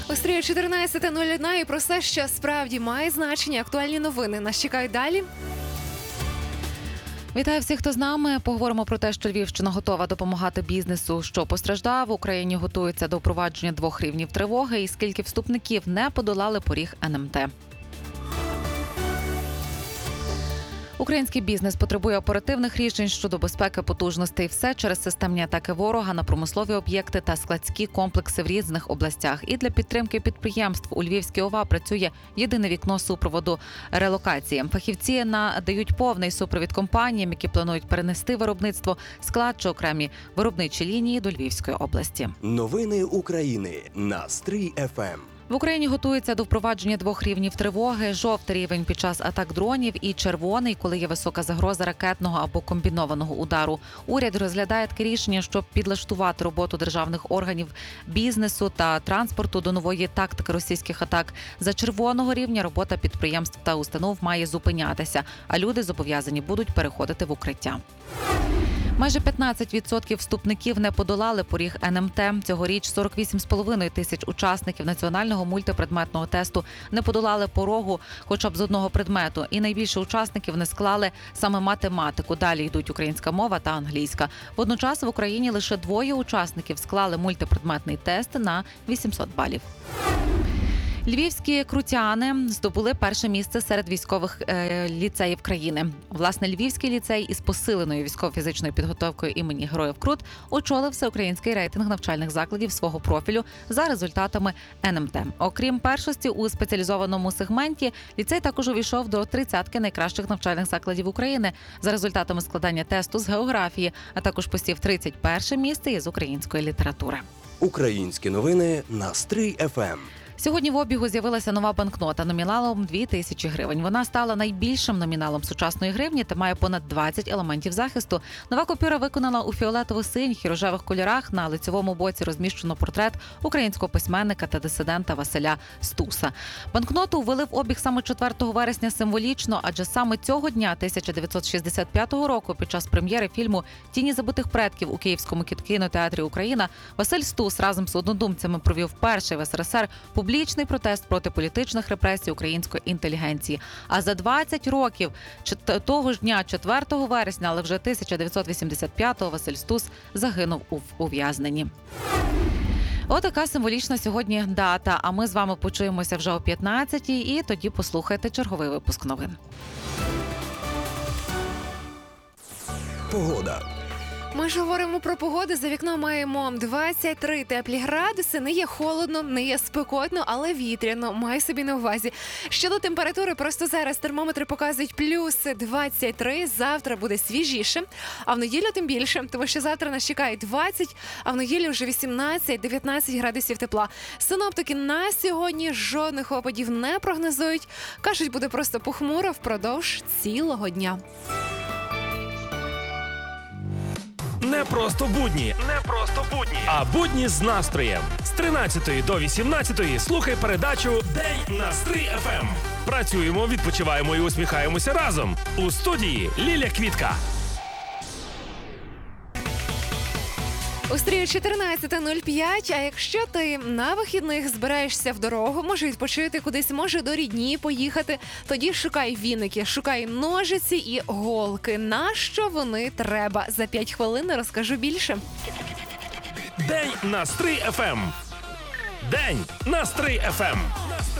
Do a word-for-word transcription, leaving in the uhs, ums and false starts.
Острію чотирнадцята нуль одна і про все, що справді має значення. Актуальні новини нас чекають далі. Вітаю всіх, хто з нами. Поговоримо про те, що Львівщина готова допомагати бізнесу, що постраждав. В Україні готується до впровадження двох рівнів тривоги і скільки вступників не подолали поріг ен ем те. Український бізнес потребує оперативних рішень щодо безпеки потужностей. Все через системні атаки ворога на промислові об'єкти та складські комплекси в різних областях. І для підтримки підприємств у Львівській ОВА працює єдине вікно супроводу релокації. Фахівці надають повний супровід компаніям, які планують перенести виробництво, склад чи окремі виробничі лінії до Львівської області. Новини України на Стрий еф ем. В Україні готується до впровадження двох рівнів тривоги. Жовтий рівень під час атак дронів і червоний, коли є висока загроза ракетного або комбінованого удару. Уряд розглядає таке рішення, щоб підлаштувати роботу державних органів, бізнесу та транспорту до нової тактики російських атак. За червоного рівня робота підприємств та установ має зупинятися, а люди зобов'язані будуть переходити в укриття. Майже п'ятнадцять відсотків вступників не подолали поріг ен ем те. Цьогоріч сорок вісім з половиною тисяч учасників національного мультипредметного тесту не подолали порогу хоча б з одного предмету. І найбільше учасників не склали саме математику. Далі йдуть українська мова та англійська. Водночас в Україні лише двоє учасників склали мультипредметний тест на вісімсот балів. Львівські крутяни здобули перше місце серед військових е, ліцеїв країни. Власне, Львівський ліцей із посиленою військово-фізичною підготовкою імені Героїв Крут очолив всеукраїнський рейтинг навчальних закладів свого профілю за результатами ен ем те. Окрім першості у спеціалізованому сегменті, ліцей також увійшов до тридцятки найкращих навчальних закладів України за результатами складання тесту з географії, а також посів тридцять перше місце із української літератури. Українські новини на Стрий еф ем. Сьогодні в обігу з'явилася нова банкнота номіналом дві тисячі гривень. Вона стала найбільшим номіналом сучасної гривні та має понад двадцять елементів захисту. Нова купюра виконана у фіолетово-синіх і рожевих кольорах. На лицевому боці розміщено портрет українського письменника та дисидента Василя Стуса. Банкноту ввели в обіг саме четвертого вересня символічно, адже саме цього дня тисяча дев'ятсот шістдесят п'ятого року під час прем'єри фільму «Тіні забутих предків» у Київському кінотеатрі «Україна» Василь Стус разом з однодумцями провів перший в ес ер ес ер публічний протест проти політичних репресій української інтелігенції. А за двадцять років того ж дня, четвертого вересня, але вже тисяча дев'ятсот вісімдесят п'ятого, Василь Стус загинув у ув'язненні. Отака символічна сьогодні дата. А ми з вами почуємося вже о п'ятнадцятій і тоді послухайте черговий випуск новин. Погода. Ми ж говоримо про погоду. За вікном маємо двадцять три теплі градуси. Не є холодно, не є спекотно, але вітряно. Май собі на увазі. Щодо температури, просто зараз термометри показують плюс двадцять три. Завтра буде свіжіше, а в неділю тим більше, тому що завтра нас чекає двадцять, а в неділю вже вісімнадцять-дев'ятнадцять градусів тепла. Синоптики на сьогодні жодних опадів не прогнозують. Кажуть, буде просто похмуро впродовж цілого дня. Не просто будні, не просто будні, а будні з настроєм. З тринадцятої до вісімнадцятої слухай передачу «День на Стрий еф ем». Працюємо, відпочиваємо і усміхаємося разом. У студії Ліля Квітка. У стрію чотирнадцята нуль п'ять, а якщо ти на вихідних збираєшся в дорогу, може відпочити кудись, може до рідні поїхати, тоді шукай віники, шукай ножиці і голки. Нащо вони треба? За п'ять хвилин розкажу більше. День на Стрий еф ем. День на Стрий еф ем.